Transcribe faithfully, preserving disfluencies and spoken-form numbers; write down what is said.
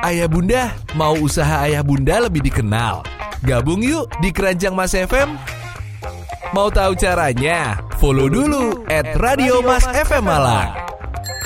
Ayah Bunda, mau usaha Ayah Bunda lebih dikenal? Gabung yuk di Keranjang Mas F M. Mau tahu caranya? Follow dulu at Radio Mas F M Malang.